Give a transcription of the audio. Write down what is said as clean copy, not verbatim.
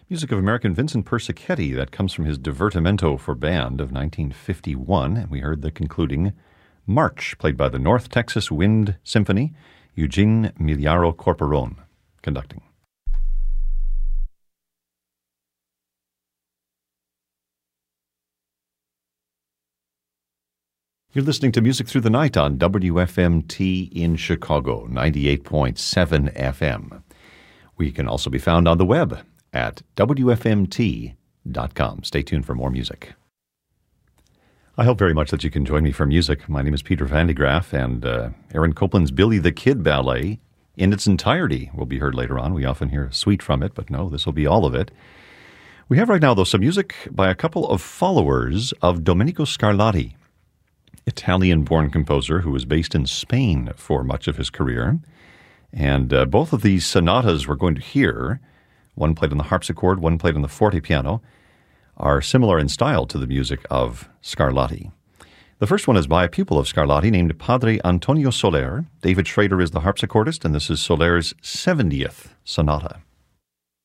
Music of American Vincent Persichetti. That comes from his Divertimento for Band of 1951. And we heard the concluding March, played by the North Texas Wind Symphony, Eugene Miliaro Corporon conducting. You're listening to Music Through the Night on WFMT in Chicago, 98.7 FM. We can also be found on the web at WFMT.com. Stay tuned for more music. I hope very much that you can join me for music. My name is Peter Van de Graaff, and Aaron Copland's Billy the Kid Ballet in its entirety will be heard later on. We often hear a suite from it, but no, this will be all of it. We have right now, though, some music by a couple of followers of Domenico Scarlatti, Italian-born composer who was based in Spain for much of his career. And both of these sonatas we're going to hear, one played on the harpsichord, one played on the fortepiano, are similar in style to the music of Scarlatti. The first one is by a pupil of Scarlatti named Padre Antonio Soler. David Schrader is the harpsichordist, and this is Soler's 70th sonata.